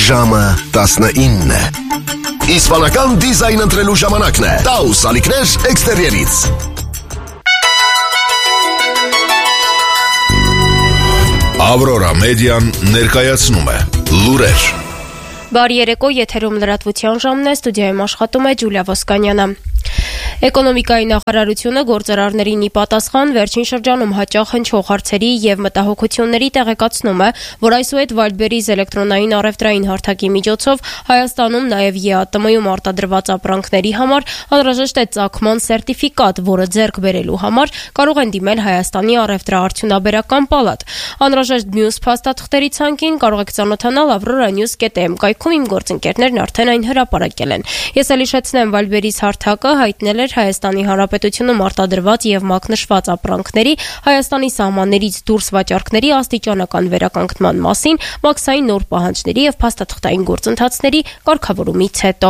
Ժամը 19 է։ Իսպանական դիզայն ընտրելու ժամանակն է։ Taus ալիքներ էքստերիերից։ Aurora Median ներկայացնում է լուրեր։ Բարի երեկո, եթերում լրատվության ժամն է, ստուդիայում աշխատում է Ջուլիա Ոսկանյանը։ Էկոնոմիկայի նախարարությունը գործարարներին ի պատասխան վերջին շրջանում հաճախ հնչող հարցերի եւ մտահոգությունների տեղեկացնում է, որ այսուհետ Wildberries էլեկտրոնային առևտրային հարթակի միջոցով Հայաստանում նաեւ ԵԱՏՄ-ում արտադրված ապրանքների համար անհրաժեշտ է ծագման սերտիֆիկատ, որը ձեռք բերելու համար կարող են դիմել Հայաստանի առևտրաարդյունաբերական պալատ։ Անհրաժեշտ մյուս փաստաթղթերի ցանկին կարող եք ծանոթանալ avroranews.am կայքում իմ գործընկերներն արդեն այն հրապարակել են։ Ես էլ հիշեցնեմ, Wildberries հարթակը հայտնել էր Հայաստանի Հանրապետությունում արտադրված եւ մակնշված ապրանքների Հայաստանի սահմաններից դուրս վաճառքների աստիճանական վերականգնման մասին, մաքսային նոր պահանջների եւ փաստաթղթային գործընթացների կարգավորումից հետո։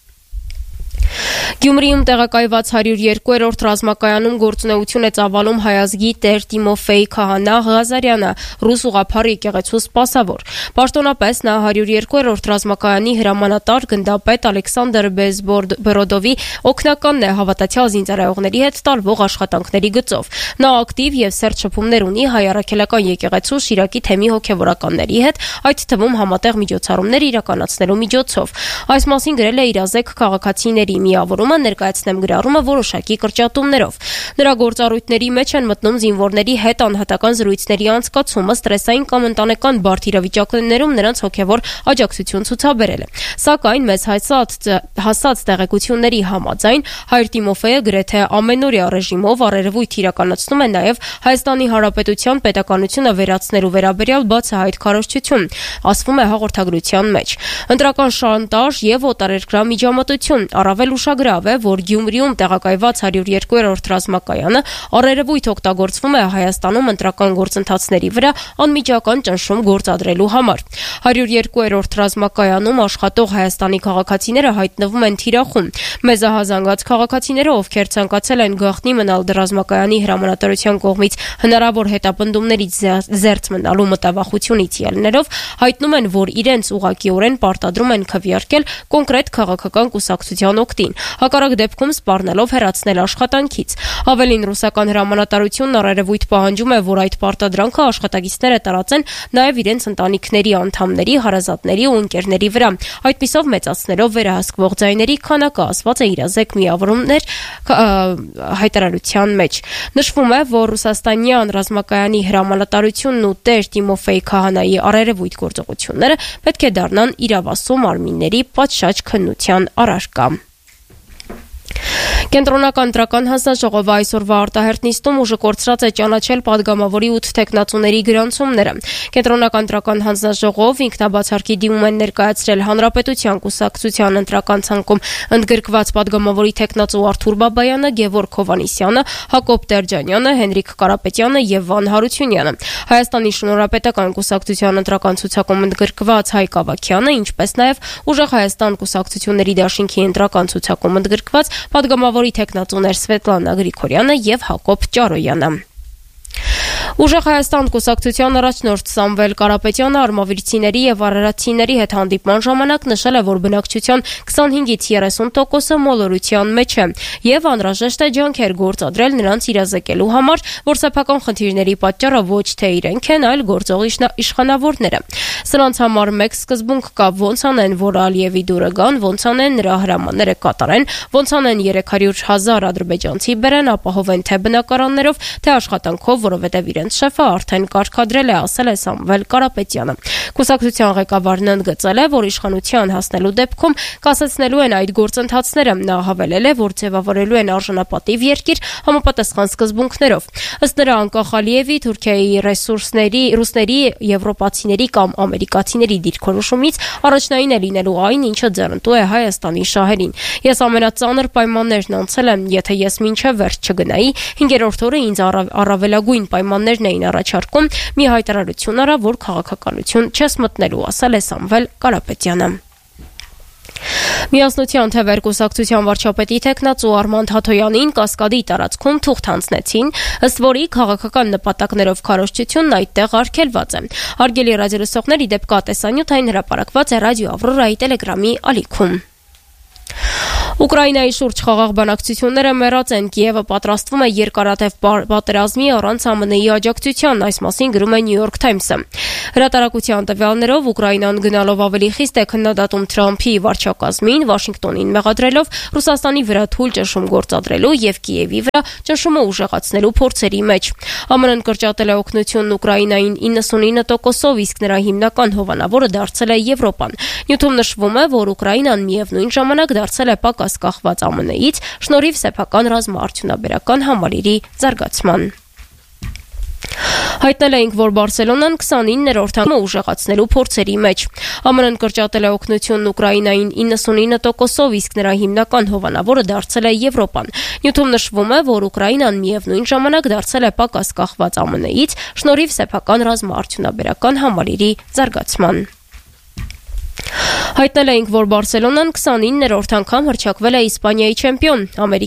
Գյումրիում տեղակայված 102-րդ ռազմակայանում գործունեություն է ծավալում հայազգի տեր Տիմոֆեյ Քահանա Ղազարյանը, ռուս ուղղափառ եկեղեցու սպասավոր։ Պաշտոնապես նա 102-րդ ռազմակայանի հրամանատար գնդապետ Ալեքսանդր Բերոդովի օգնականն է հավատացյալ զինծառայողների հետ տարվող աշխատանքների գծով։ Նա ակտիվ եւ սերտ շփումներ ունի հայ առաքելական եկեղեցու Շիրակի թեմի հոգեվորականների հետ, այդ թվում համատեղ միջոցառումներ իրականացնելու միջոցով։ Այս մասին գրել է իրազեկ քաղաքացիների միավորումը, ներկայացնեմ գրառումը որոշակի կրճատումներով։ Նրա գործառույթների մեջ են մտնում զինվորների հետ անհատական զրույցների անցկացումը, ստրեսային կամ ընտանեկան բարդ իրավիճակներում նրանց հոգևոր աջակցություն ցուցաբերելը։ Սակայն մեզ հասած տեղեկությունների համաձայն հայր Տիմոֆեյը գրեթե ամենօրյա ռեժիմով առերևույթ իրականացնում է նաև Հայաստանի Հանրապետության պետականությունը վերացնելու վերաբերյալ բացահայտ քարոզչություն, ասվում է հաղորդագրության մեջ։ Ընտրական շանտաժ եւ օտարերկրյա միջամտություն։ Առավել ուշագրավ է, որ Գյումրիում տեղակայված 102-րդ ռազմակայանը առերևույթ օգտագործվում է Հայաստանում ընտրական գործընթացների վրա անմիջական ճնշում գործադրելու համար։ 102-րդ ռազմակայանում աշխատող Հայաստանի քաղաքացիները հայտնվում են թիրախում։ Մեզահազանգած քաղաքացիները, ովքեր ցանկացել են գաղտնի մնալ ռազմակայանի հրամանատարության կողմից հնարավոր հետապնդումներից զերծ մնալու մտավախությունից ելնելով, հայտնում են, որ իրենց ուղղակիորեն պարտադրում են քվեարկել կոնկրետ քաղաքական կուսակցության օգտին, հակառակ դեպքում սպառնելով հեռացնել աշխատանքից։ Ավելին, ռուսական հրամանատարությունն առերևույթ պահանջում է, որ այդ պարտադրանքը աշխատակիցները տարածեն նաև իրենց ընտանիքների անդամների, հարազատների ու ընկերների վրա, այդպիսով մեծացնելով վերահսկվող ձայների քանակը, ասված է իրազեկ միավորումներ հայտարարության մեջ։ Նշվում է, որ ռուսաստանյան ռազմակայանի հրամանատարությունն ու տեր Տիմոֆեյ Քահանայի առերևույթ գործողությունները պետք է դառնան իրավասու մարմինների պատշաճ քննության առարկա։ Կենտրոնական ընտրական հանձնաժողովը այսօրվա արտահերթ նիստում ուժը կորցրած է ճանաչել падգամավորի 8 տեխնացուների գրանցումները։ Կենտրոնական ընտրական հանձնաժողով ինքնաբացարկի դիմում են ներկայացրել Հանրապետության կուսակցության ընտրական ցանկում ընդգրկված падգամավորի տեխնացու Արթուր Բաբայանը, Գևորգ Հովանիսյանը, Հակոբ Տերջանյանը, Հենրիկ Կարապետյանը եւ Վան Հարությունյանը։ Հայաստանի շնորհապետական կուսակցության ընտրական ցուցակում ընդգրկված Հայկ Ավագյանը, ինչպես նաեւ Ուժեղ Հայաստան կուսակցությունների դաշինքի ընտրական ցուցակում ընդգրկված падգամավորի տեխնացուներ Սվետլանա Գրիգորյանը եւ Հակոբ Ճարոյանը։ Ուժեղ Հայաստան կուսակցության առաջնորդ Սամվել Կարապետյանը արմավիրցիների եւ արարատցիների հետ հանդիպման ժամանակ նշել է, որ բնակչության 25-ից 30%-ը մոլորության մեջ է եւ անհրաժեշտ է ջանքեր գործադրել նրանց իրազեկելու համար, որ սեփական խնդիրների պատճառը ոչ թե իրենք են, այլ գործող իշխանավորները։ Սրանց համար մեկ սկզբունք կա՝ ոնց անեն, որ Ալիևի դուրը գան, ոնց անեն նրա հրամանները կատարեն, ոնց անեն 300,000 ադրբեջանցի բերեն, ապահովեն թե բնակարաններով, թե աշխատանքով, որովհետեւ իրենց շեֆը արդեն կարգադրել է, ասել է Սամվել Կարապետյանը։ Կուսակցության ղեկավարն ընդգծել է, որ իշխանության հասնելու դեպքում կասեցնելու են այդ գործընթացները։ Նա հավելել է, որ ձևավորելու են արժանապատիվ երկիր համապատասխան սկզբունքներով։ Ըստ նրա, անկախ Ալիևի, Թուրքիայի ռեսուրսների, ռուսների, եվրոպացիների կամ ամերիկացիների դիրքորոշումից առաջնային է լինելու այն, ինչը ձեռնտու է Հայաստանի շահերին։ Ես ամենածանր պայմաններն անցել եմ, եթե ես մինչև վերջ չգնայի, 5-րդ օրը ինձ առավելագույն պայմաններն էին առաջարկում, մի հայտարարություն արա, որ քաղաքականություն չես մտնելու, ասել է Սամվել Կարապետյանը։ Միասնության թևեր կուսակցության վարչապետի թեկնածու Արմանդ Հաթոյանին Կասկադի տարածքում թուղթ հանձնեցին, ըստ որի քաղաքական նպատակներով քարոզչությունն այդտեղ արգելված է։ Հարգելի ռադիոլսողներ, ի դեպ կա տեսանյութ, այն հրապարակված է Ռադիո Ավրորայի տելեգրամի ալիքում։ Ուկրաինայի շուրջ խաղաղ բանակցությունները մեռած են, Կիևը պատրաստվում է երկարատև պատերազմի առանց ԱՄՆ-ի աջակցության, այս մասին գրում է New York Times-ը։ Հրատարակության տվյալներով Ուկրաինան գնալով ավելի խիստ է քննադատում Թրամփի վարչակազմին, Վաշինգտոնին մեղադրելով Ռուսաստանի վրա թույլ ճնշում գործադրելու եւ Կիևի վրա ճնշումը ուժեղացնելու փորձերի մեջ։ ԱՄՆ-ն կրճատել է օգնությունն Ուկրաինային 99%-ով, իսկ նրա հիմնական հովանավորը դարձել է Եվրոպան։ Նյութում նշվում է, որ Ուկրաինան միևնույն ժամանակ դարձել է պակաս կախված ԱՄՆ-ից, շնորհիվ սեփական ռազմաարդյունաբերական համալիրի զարգացման։ Հայտնել էինք, որ Բարսելոնան 29-րդ անգամ ուժեղացնելու փորձերի մեջ։ ԱՄՆ-ն կրճատել է օգնությունն Ուկրաինային 99%-ով, իսկ նրա հիմնական հովանավորը դարձել է Եվրոպան։ Նյութում նշվում է, որ Ուկրաինան միևնույն ժամանակ դարձել է պակաս կախված ԱՄՆ-ից, շնորհիվ սեփական ռազմաարդյունաբերական համալիրի զարգացման։ Հայտնել էինք, որ Բարսելոնան 29-րդ անգամ հռչակվել է Իսպանիայի չեմպիոն։